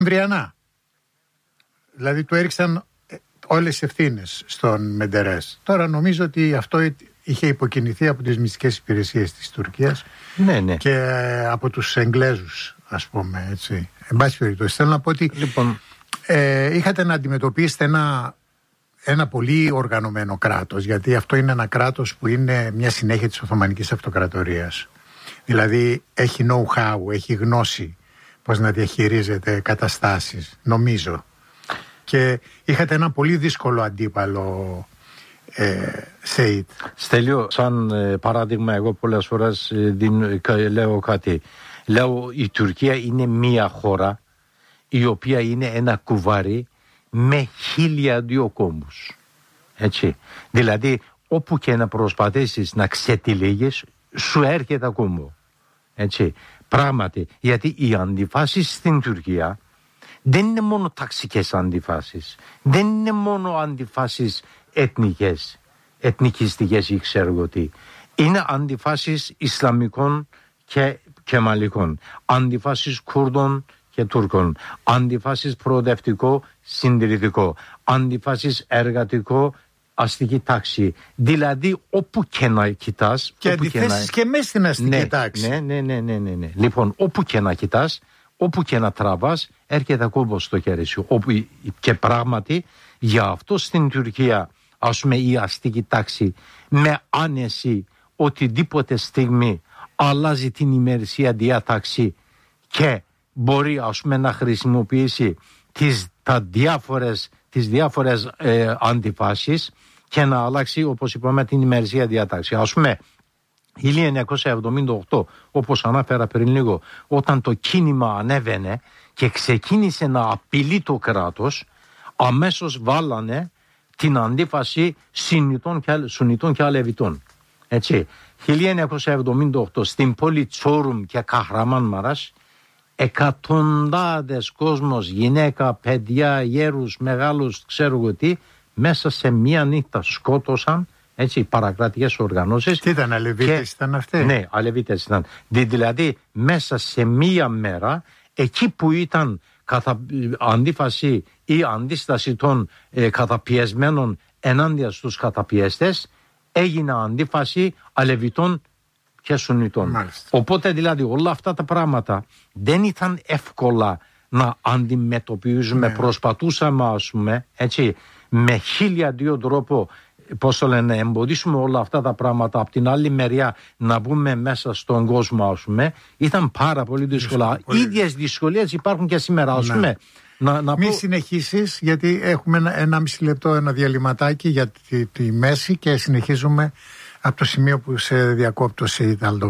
εμβριανά. Δηλαδή του έριξαν όλες τις ευθύνες στον Μεντερές. Τώρα νομίζω ότι αυτό είχε υποκινηθεί από τις μυστικές υπηρεσίες της Τουρκίας, ναι. Και από τους Εγγλέζους, ας πούμε, έτσι. Εν πάση περιπτώσει, θέλω να πω ότι είχατε να αντιμετωπίσετε ένα πολύ οργανωμένο κράτος, γιατί αυτό είναι ένα κράτος που είναι μια συνέχεια της Οθωμανικής Αυτοκρατορίας. Δηλαδή έχει know-how, έχει γνώση πώς να διαχειρίζεται καταστάσεις, νομίζω. Και είχατε ένα πολύ δύσκολο αντίπαλο, Σεΐτ. Στέλιο, σαν παράδειγμα, εγώ πολλές φορές λέω κάτι. Λέω η Τουρκία είναι μια χώρα η οποία είναι ένα κουβάρι με 1002 κόμβους. Έτσι. Δηλαδή όπου και να προσπαθήσεις να ξετυλίγεις, σου έρχεται κόμβο. Έτσι. Πράγματι, γιατί οι αντιφάσεις στην Τουρκία δεν είναι μόνο ταξικές αντιφάσεις, δεν είναι μόνο αντιφάσεις εθνικές, εθνικιστικές ή ξέρω εγώ τι. Είναι αντιφάσεις Ισλαμικών και Κεμαλικών, αντιφάσεις Κούρδων και Τούρκων, αντιφάσεις προοδευτικό, συντηρητικό, αντιφάσεις εργατικό, αστική τάξη. Δηλαδή όπου και να κοιτάς. Και αντιθέσεις και μέσα στην αστική τάξη. Ναι. Λοιπόν, όπου και να κοιτάς, όπου και να τραβάς, έρχεται κόμπος στο χέρι σου. Και πράγματι, για αυτό στην Τουρκία, ας πούμε, η αστική τάξη με άνεση οτιδήποτε στιγμή αλλάζει την ημερησία διάταξη και μπορεί, ας πούμε, να χρησιμοποιήσει τις διάφορες αντιφάσεις και να αλλάξει, όπως είπαμε, την ημερησία διάταξη. Ας πούμε, 1978, όπως ανάφερα πριν λίγο, όταν το κίνημα ανέβαινε και ξεκίνησε να απειλεί το κράτος, αμέσως βάλανε την αντίφαση Σουνιτών και Αλεβιτών. Έτσι, 1978 στην πόλη Τσόρουμ και Καχραμάν Μαράς, εκατοντάδες κόσμος, γυναίκα, παιδιά, γέρους, μεγάλους, ξέρω εγώ τι, μέσα σε μία νύχτα σκότωσαν, έτσι, παρακρατικές οργανώσεις. Τι ήταν, Αλεβίτες ήταν αυτές? Ναι, Αλεβίτες ήταν. Δηλαδή μέσα σε μία μέρα, εκεί που ήταν αντίφαση ή αντίσταση των καταπιεσμένων ενάντια στους καταπιέστες, έγινε αντίφαση Αλεβιτών και Σουνιτών. Μάλιστα. Οπότε δηλαδή όλα αυτά τα πράγματα δεν ήταν εύκολα να αντιμετωπίζουμε. Ναι. Προσπαθούσαμε, ας πούμε, έτσι, με 1002 τρόπο, πώς το λένε, εμποδίσουμε όλα αυτά τα πράγματα. Από την άλλη μεριά να μπούμε μέσα στον κόσμο, ας πούμε, ήταν πάρα πολύ δύσκολα. Ίδιες δυσκολίες υπάρχουν και σήμερα, ας πούμε. Μη συνεχίσεις, γιατί έχουμε 1,5 λεπτό, ένα διαλυματάκι για τη μέση και συνεχίζουμε από το σημείο που σε διακόπτω, Σεΐτ Αλντογάν.